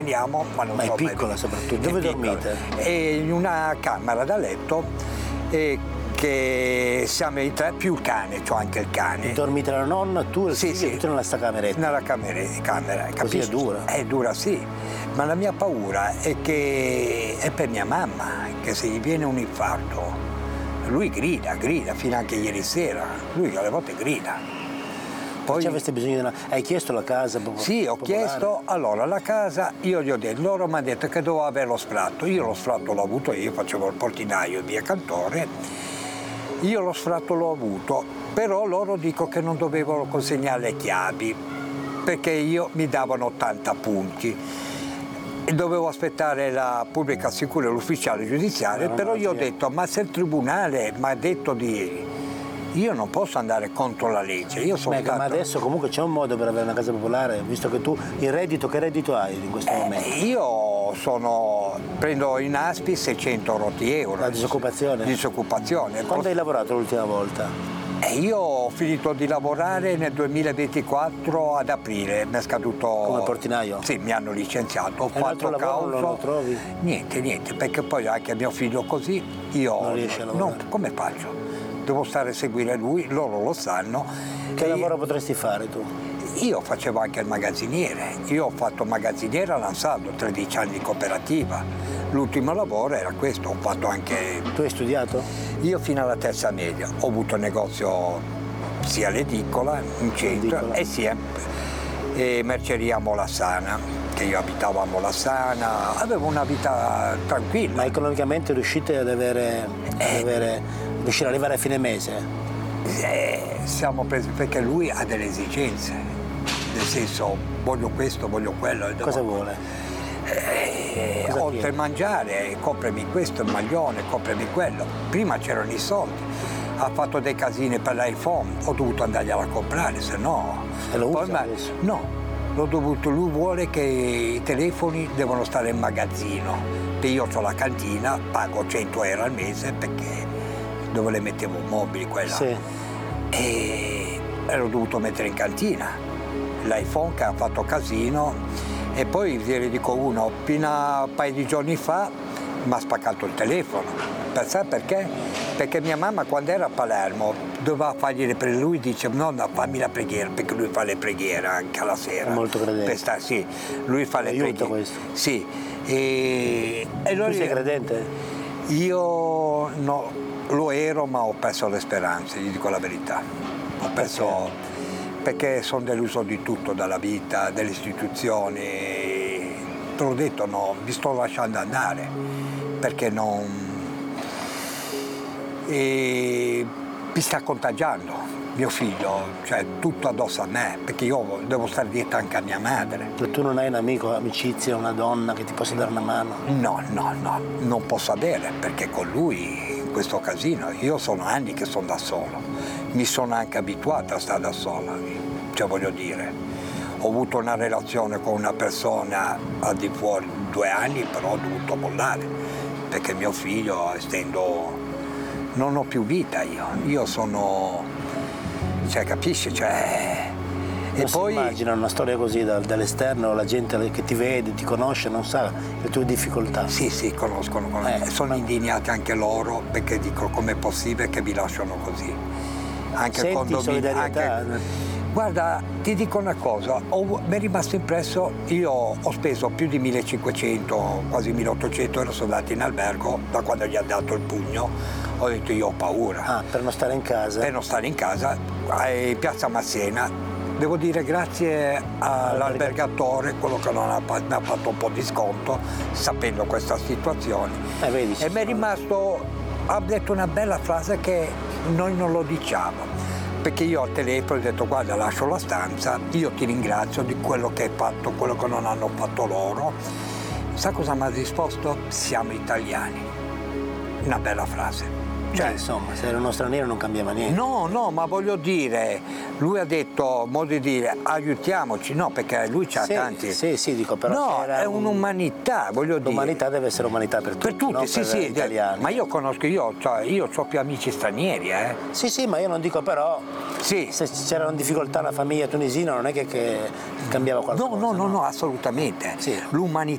Veniamo, ma non Ma so è piccola mai. soprattutto. È Dove piccola. dormite? In una camera da letto che siamo in 3 più il cane, c'ho anche il cane. Dormite la nonna, tu e il Sì, figlio, sì. tutti nella sta cameretta. Nella camera, Così capisci? è dura. È dura, sì, ma la mia paura è che è per mia mamma, che se gli viene un infarto, lui grida, fino anche ieri sera, lui alle volte grida. Poi, Ci avreste bisogno di una... Hai chiesto la casa? sì, ho popolare? chiesto, allora la casa, io gli ho detto, loro mi hanno detto che dovevo avere lo sfratto, io lo sfratto l'ho avuto, io facevo il portinaio in via Cantore, io lo sfratto l'ho avuto, però loro dico che non dovevo consegnare le chiavi, perché io mi davano 80 punti. E dovevo aspettare la pubblica sicurezza, l'ufficiale giudiziario, però io ho detto, ma se il tribunale mi ha detto di... Io non posso andare contro la legge, io sono Ma adesso comunque c'è un modo per avere una casa popolare, visto che tu il reddito, che reddito hai in questo momento? Io prendo in ASPI 600 euro. La disoccupazione? Disoccupazione. Quando hai lavorato l'ultima volta? Io ho finito di lavorare nel 2024 ad aprile, mi è scaduto... Come portinaio? Sì, mi hanno licenziato, ho E un altro fatto lavoro causa. non lo trovi? Niente, perché poi anche mio figlio così, io... Non riesci a lavorare? No, come faccio? Devo stare a seguire lui, loro lo sanno. Che lavoro potresti fare tu? Io facevo anche il magazziniere, io ho fatto magazziniere all'Ansaldo, 13 anni di cooperativa. L'ultimo lavoro era questo, ho fatto anche... Tu hai studiato? Io fino alla terza media, ho avuto un negozio sia all'edicola, in centro, e sia merceria a Molassana, che io abitavo a Molassana, avevo una vita tranquilla. Ma economicamente riuscite ad riuscire ad arrivare a fine mese? Siamo presi perché lui ha delle esigenze, nel senso voglio questo, voglio quello. Cosa vuole? Oltre a mangiare, comprami questo, il maglione, comprami quello. Prima c'erano i soldi, ha fatto dei casini per l'iPhone, ho dovuto andargliela a comprare, se no... E lo usa adesso? No, l'ho dovuto, lui vuole che i telefoni devono stare in magazzino, che io ho la cantina, pago 100 euro al mese perché dove le mettevo mobili quella. Sì. E l'ho dovuto mettere in cantina, l'iPhone che ha fatto casino. E poi vi dico uno, fino a un paio di giorni fa mi ha spaccato il telefono. Sai perché? Perché mia mamma quando era a Palermo doveva fargli le preghiere, lui dice nonna fammi la preghiera, perché lui fa le preghiere anche alla sera. È molto credente. Sì, lui fa le preghiere. Questo. Sì. E tu sei credente? Io no, lo ero ma ho perso le speranze, gli dico la verità. Ho perso... Perché sono deluso di tutto, dalla vita, delle istituzioni. Te l'ho detto, no, mi sto lasciando andare, perché non... E mi sta contagiando mio figlio, cioè tutto addosso a me, perché io devo stare dietro anche a mia madre. E tu non hai un amico, amicizia, una donna che ti possa dare una mano? No, non posso avere, perché con lui in questo casino, io sono anni che sono da solo. Mi sono anche abituato a stare da sola, cioè voglio dire, ho avuto una relazione con una persona al di fuori 2 anni, però ho dovuto mollare, perché mio figlio, essendo, non ho più vita io sono, cioè capisci, cioè... E poi immagina una storia così dall'esterno, la gente che ti vede, ti conosce, non sa le tue difficoltà. Sì, conoscono. Sono indignati anche loro, perché dicono com'è possibile che vi lasciano così. Anche senti solidarietà? Guarda, ti dico una cosa, mi è rimasto impresso, io ho speso più di 1500, quasi 1800 euro, sono andato in albergo, da quando gli ha dato il pugno, ho detto io ho paura. Ah, per non stare in casa? Per non stare in casa, in piazza Massena. Devo dire grazie all'albergatore, quello che mi ha fatto un po' di sconto, sapendo questa situazione. Vedi, e mi è rimasto, ha detto una bella frase che noi non lo diciamo, perché io al telefono ho detto guarda lascio la stanza, io ti ringrazio di quello che hai fatto, quello che non hanno fatto loro. Sa cosa mi ha risposto? Siamo italiani. Una bella frase. Cioè, insomma, se era uno straniero non cambiava niente. No, ma voglio dire, lui ha detto, modo di dire, aiutiamoci, no, perché lui c'ha tanti... Sì, dico, però... No, è un'umanità, voglio dire. L'umanità deve essere umanità per tutti, per tutti, non sì, per italiani. Ma io conosco, io ho più amici stranieri, Sì, ma io non dico però, sì. Se c'erano difficoltà la famiglia tunisina non è che cambiava qualcosa. No, assolutamente. Sì. L'umanità